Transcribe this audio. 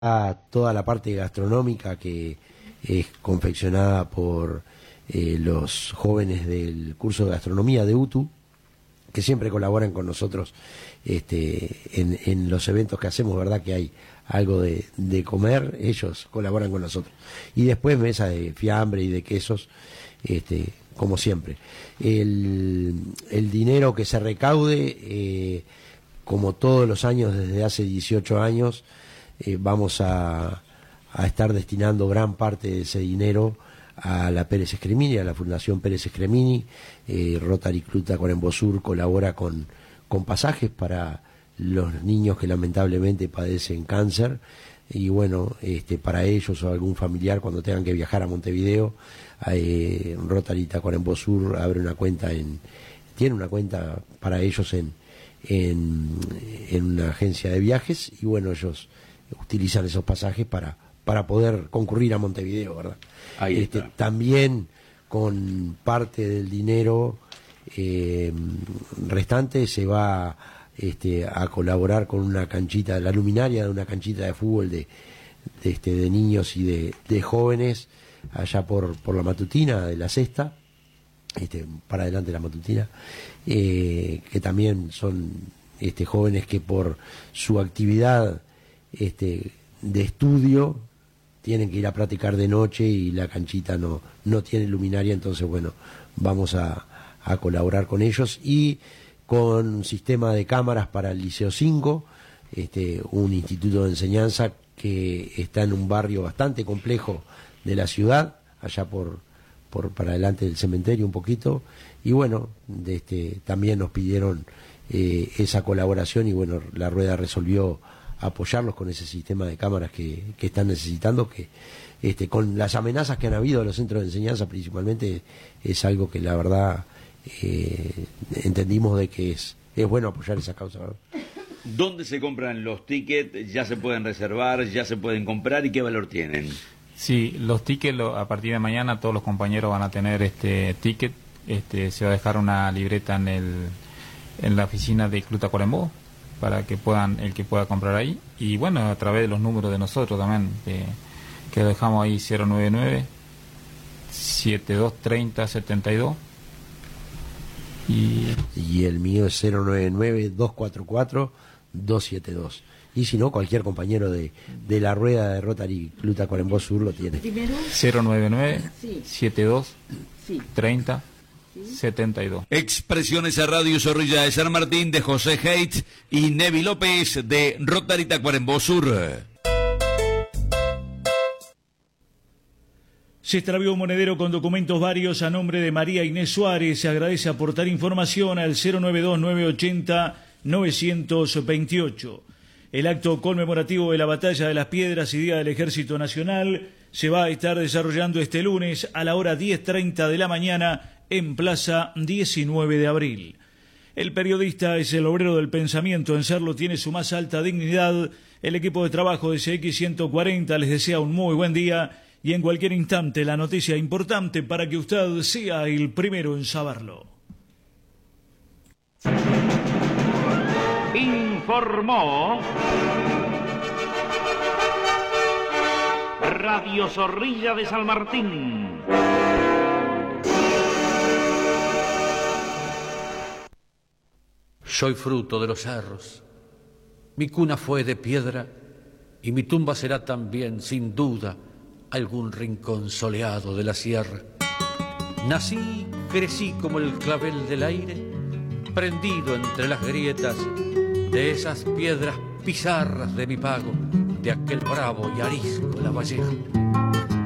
a toda la parte gastronómica que es confeccionada por los jóvenes del curso de gastronomía de UTU, que siempre colaboran con nosotros en los eventos que hacemos, ¿verdad? Que hay algo de comer, ellos colaboran con nosotros. Y después mesa de fiambre y de quesos, como siempre. El dinero que se recaude, como todos los años desde hace 18 años, vamos a estar destinando gran parte de ese dinero a la Pérez Escremini, a la Fundación Pérez Escremini. Rotary Club Tacuarembó colabora con pasajes para los niños que lamentablemente padecen cáncer, y bueno, para ellos o algún familiar cuando tengan que viajar a Montevideo, Rotary Tacuarembó abre una cuenta tiene una cuenta para ellos en una agencia de viajes, y bueno, ellos utilizan esos pasajes para poder concurrir a Montevideo, ¿verdad? También con parte del dinero restante se va a colaborar con una canchita, la luminaria de una canchita de fútbol de niños y de jóvenes allá por la Matutina de la Sexta, para adelante de la Matutina, que también son jóvenes que por su actividad de estudio tienen que ir a practicar de noche y la canchita no tiene luminaria. Entonces bueno, vamos a colaborar con ellos, y con un sistema de cámaras para el Liceo 5, un instituto de enseñanza que está en un barrio bastante complejo de la ciudad, allá para adelante del cementerio un poquito, y bueno, también nos pidieron esa colaboración, y bueno, la Rueda resolvió apoyarlos con ese sistema de cámaras que están necesitando, que con las amenazas que han habido a los centros de enseñanza principalmente, es algo que la verdad entendimos de que es bueno apoyar esa causa, ¿verdad? ¿Dónde se compran los tickets? ¿Ya se pueden reservar? ¿Ya se pueden comprar? ¿Y qué valor tienen? Sí, los tickets a partir de mañana todos los compañeros van a tener ticket. Se va a dejar una libreta en la oficina de Club Tacuarembó para que el que pueda comprar ahí, y bueno, a través de los números de nosotros también, que lo dejamos ahí: 099 7230 72, y el mío es 099 244 272. Y si no, cualquier compañero de la Rueda de Rotary Club Tacuarembó Sur lo tiene. 099 7230 72. Expresiones a Radio Zorrilla de San Martín de José Haidt y Nevi López de Rotary Tacuarembó Sur. Se extravió un monedero con documentos varios a nombre de María Inés Suárez. Se agradece aportar información al 092-980-928. El acto conmemorativo de la Batalla de las Piedras y Día del Ejército Nacional se va a estar desarrollando este lunes a la hora 10:30 de la mañana en Plaza 19 de Abril. El periodista es el obrero del pensamiento, en serlo tiene su más alta dignidad. El equipo de trabajo de CX 140 les desea un muy buen día, y en cualquier instante la noticia importante para que usted sea el primero en saberlo. Informó Radio Zorrilla de San Martín. Soy fruto de los cerros. Mi cuna fue de piedra y mi tumba será también, sin duda, algún rincón soleado de la sierra. Nací, crecí como el clavel del aire, prendido entre las grietas de esas piedras pizarras de mi pago, de aquel bravo y arisco Lavalleja.